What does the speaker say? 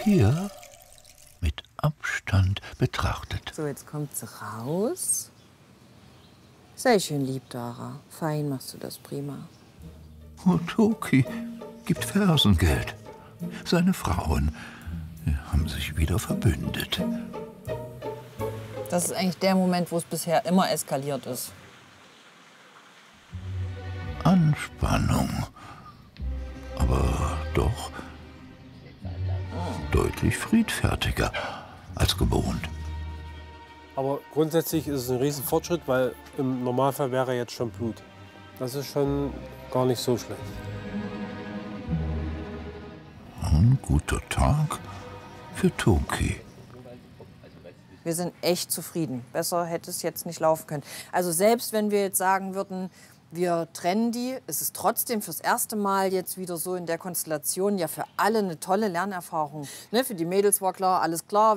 hier mit Abstand betrachtet. So, jetzt kommt sie raus. Sei schön lieb, Dara. Fein machst du das prima. Toki gibt Fersengeld. Seine Frauen haben sich wieder verbündet. Das ist eigentlich der Moment, wo es bisher immer eskaliert ist. Anspannung. Aber doch deutlich friedfertiger als gewohnt. Aber grundsätzlich ist es ein Riesenfortschritt, weil im Normalfall wäre jetzt schon Blut. Das ist schon gar nicht so schlecht. Ein guter Tag für Toki. Wir sind echt zufrieden. Besser hätte es jetzt nicht laufen können. Also selbst wenn wir jetzt sagen würden, wir trennen die, ist es trotzdem fürs erste Mal jetzt wieder so in der Konstellation ja für alle eine tolle Lernerfahrung. Ne, für die Mädels war klar, alles klar.